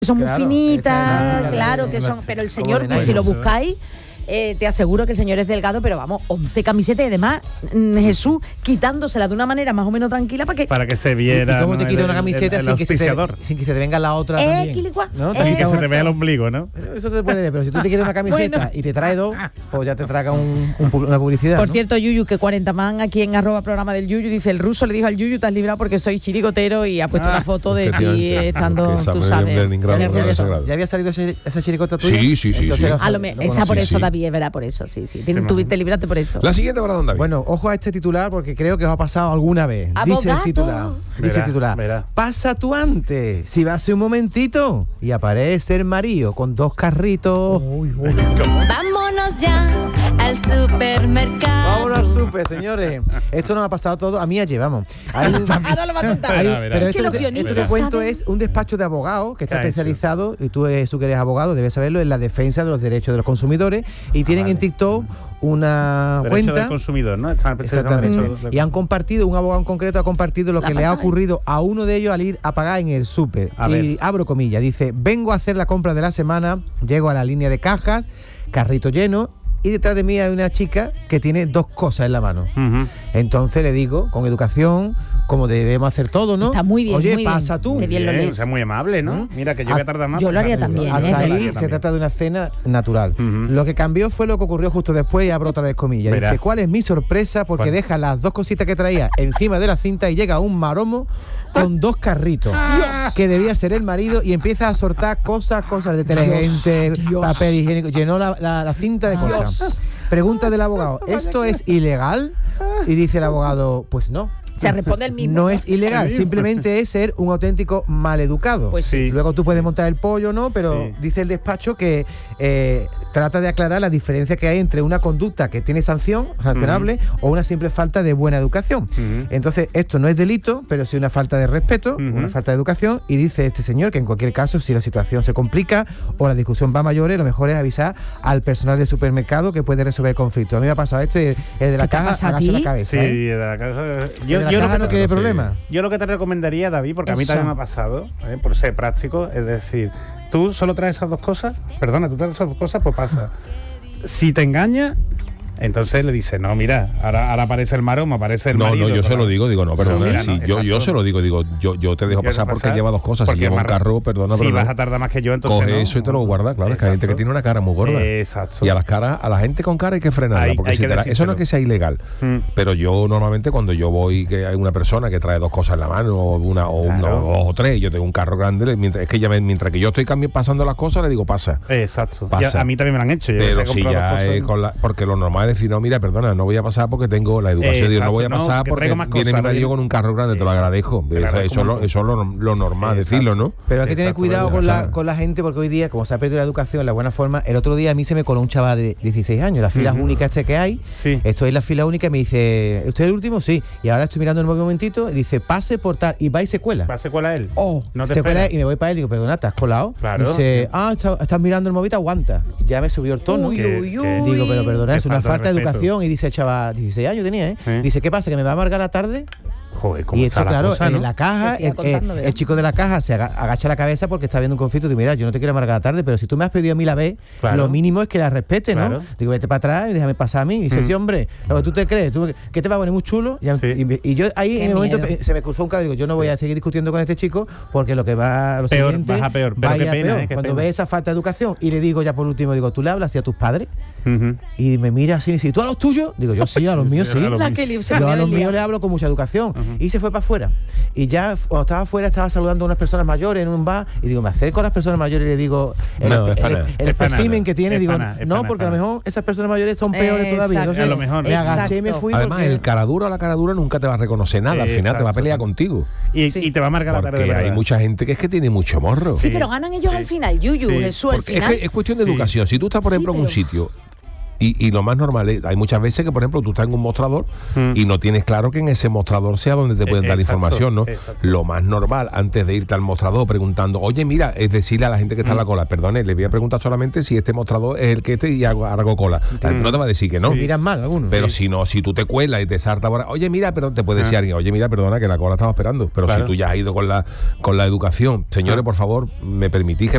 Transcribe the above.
son muy finitas, claro, que son, pero el señor, si lo buscáis, te aseguro que el señor es delgado, pero vamos, 11 camisetas y además Jesús quitándosela de una manera más o menos tranquila para que se viera. ¿Y cómo te quita una camiseta sin que se te venga la otra también? ¿No? Que se te vea el ombligo, ¿no? Eso se puede ver, pero si tú te quitas una camiseta y te trae dos, pues ya te traga una publicidad. Por cierto, Yuyu, que 40 man aquí en @programa del Yuyu, dice, el ruso le dijo al Yuyu, te has librado porque soy chirigotero, y ha puesto una foto de ti estando, tú sabes. ¿Ya había salido esa chirigota tuya? Sí. Esa por eso, David, es verdad, por eso, sí. Te libraste por eso. La siguiente para David. Bueno, ojo a este titular porque creo que os ha pasado alguna vez. Dice el titular. Pasa tú antes, si vas un momentito y aparece el marido con 2 carritos. Vámonos ya al supermercado. Vámonos al super, señores. Esto nos ha pasado todo a mí ayer, vamos. Ahora lo va a contar. Pero esto te cuento es un despacho de abogados que está especializado, y tú que eres abogado, debes saberlo, en la defensa de los derechos de los consumidores, y tienen en TikTok una cuenta del consumidor, ¿no? Exactamente. Y han compartido, un abogado en concreto ha compartido lo que le ha ocurrido a uno de ellos al ir a pagar en el súper. Y abro comillas, dice: vengo a hacer la compra de la semana, llego a la línea de cajas, carrito lleno, y detrás de mí hay una chica que tiene 2 cosas en la mano. Entonces le digo, con educación, como debemos hacer todo, ¿no? Está muy bien. Oye, muy pasa bien. tú. Qué bien lo lees. O sea, muy amable, ¿no? Mira, que yo voy a tardar más. Yo lo haría también. Hasta ahí se trata de una cena natural. Lo que cambió fue lo que ocurrió justo después, y abro otra vez comillas. Dice: ¿cuál es mi sorpresa? Porque deja las 2 cositas que traía encima de la cinta y llega un maromo con 2 carritos, que debía ser el marido, y empieza a soltar cosas de detergente, papel higiénico, llenó la cinta de cosas. Pregunta del abogado: ¿esto es ilegal? Y dice el abogado: pues no. Se responde el mismo. No es ilegal, simplemente es ser un auténtico maleducado. Pues sí. Luego tú puedes montar el pollo, ¿no? Pero dice el despacho que trata de aclarar la diferencia que hay entre una conducta que tiene sancionable, o una simple falta de buena educación. Entonces, esto no es delito, pero sí una falta de respeto, una falta de educación, y dice este señor que en cualquier caso, si la situación se complica o la discusión va a mayores, lo mejor es avisar al personal del supermercado, que puede resolver el conflicto. A mí me ha pasado esto, y el de la caja agacha la cabeza. Sí, de la casa. Yo no quiere problema. Yo lo que te recomendaría, David, porque a mí también me ha pasado, por ser práctico, es decir, tú solo traes esas 2 cosas, tú traes esas 2 cosas, pues pasa. Si te engaña, entonces le dice: no, mira, ahora aparece el maromo, aparece el marido. No, yo se lo digo, no, perdona, yo se lo digo, yo te dejo pasar porque lleva 2 cosas, si lleva un carro, perdona, si vas a tardar más que yo, entonces coge eso y te lo guarda, claro. Es que hay gente que tiene una cara muy gorda. Exacto. Y a la gente con cara hay que frenarla, porque eso no es que sea ilegal, pero yo normalmente cuando yo voy, que hay una persona que trae 2 cosas en la mano, o 2 o 3, yo tengo un carro grande, mientras que yo estoy pasando las cosas, le digo: pasa. Exacto. Pasa. A mí también me lo han hecho. Pero si ya porque lo normal es decir: no, mira, perdona, no voy a pasar porque tengo la educación. No voy a pasar porque viene mi marido con un carro grande, te lo agradezco. Eso es lo normal, decirlo, ¿no? Pero hay que tener cuidado con la gente, porque hoy día, como se ha perdido la educación, la buena forma. El otro día a mí se me coló un chaval de 16 años, las filas únicas que hay. Estoy en la fila única y me dice: ¿usted es el último? Sí. Y ahora estoy mirando el móvil un momentito y dice: pase por tal, y va y se cuela. ¿Va se cuela él? No te se cuela, y me voy para él y digo: perdona, ¿te has colado? Claro. Y dice: estás mirando el móvil, aguanta. Ya me subió el tono. Digo: pero perdona, es una falta de educación. Y dice el chaval, 16 años tenía, Dice: ¿qué pasa? ¿Que me va a amargar la tarde? Joder, ¿cómo y esto, está la claro, cosa, ¿no? En la caja, el chico de la caja se agacha la cabeza porque está viendo un conflicto. Digo: mira, yo no te quiero amargar la tarde, pero si tú me has pedido a mí la vez, lo mínimo es que la respete, ¿no? Digo: vete para atrás y déjame pasar a mí. Y dice: sí, hombre, lo que tú te crees, ¿qué te va a poner muy chulo? Y yo ahí, en el momento, se me cruzó un cable. Digo: yo no voy a seguir discutiendo con este chico, porque lo que va, lo siguiente, vas a peor. Pero qué pena, cuando ve esa falta de educación. Y le digo ya por último, digo: ¿tú le hablas así a tus padres? Y me mira así y dice: ¿tú a los tuyos? Digo: yo sí, a los míos sí. Yo a los míos le hablo con mucha educación. Y se fue para afuera. Y ya cuando estaba afuera estaba saludando a unas personas mayores en un bar, y digo: me acerco a las personas mayores y le digo el espécimen que tiene, digo: no, porque a lo mejor esas personas mayores son peores todavía. Entonces, a lo mejor me agaché y me fui. Además, el cara dura o la cara dura nunca te va a reconocer nada, al final te va a pelear contigo. Y te va a marcar la tarde, de verdad. Hay mucha gente que es que tiene mucho morro. Sí, pero ganan ellos al final, Jesús, al final. Es cuestión de educación. Si tú estás, por ejemplo, en un sitio, y lo más normal es, hay muchas veces que, por ejemplo, tú estás en un mostrador y no tienes claro que en ese mostrador sea donde te pueden dar información, ¿no? Lo más normal, antes de irte al mostrador preguntando: oye, mira, es decirle a la gente que está en la cola: perdone, le voy a preguntar solamente si este mostrador es el que y hago cola. No te va a decir que no. Miran mal algunos. Pero si no, si tú te cuelas y te saltas ahora: oye, mira, pero te puede decir alguien: oye, mira, perdona, que la cola estaba esperando. Pero si tú ya has ido con la educación: señores, por favor, me permitís que